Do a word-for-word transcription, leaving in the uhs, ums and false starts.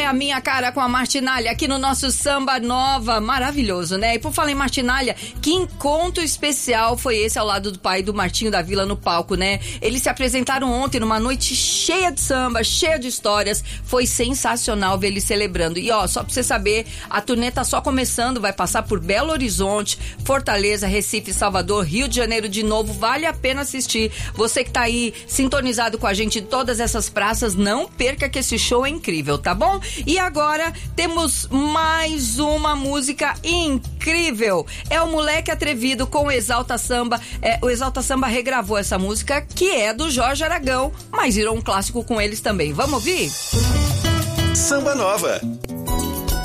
a minha cara com a Martinalha aqui no nosso Samba Nova, maravilhoso, né? E por falar em Martinalha, que encontro especial foi esse ao lado do pai do Martinho da Vila no palco, né? Eles se apresentaram ontem numa noite cheia de samba, cheia de histórias, foi sensacional ver eles celebrando. E ó, só pra você saber, a turnê tá só começando, vai passar por Belo Horizonte, Fortaleza, Recife, Salvador, Rio de Janeiro de novo, vale a pena assistir. Você que tá aí sintonizado com a gente em todas essas praças, não perca que esse show é incrível, tá bom? E agora temos mais uma música incrível. É o Moleque Atrevido com o Exalta Samba. É, o Exalta Samba regravou essa música, que é do Jorge Aragão, mas virou um clássico com eles também. Vamos ouvir? Samba Nova.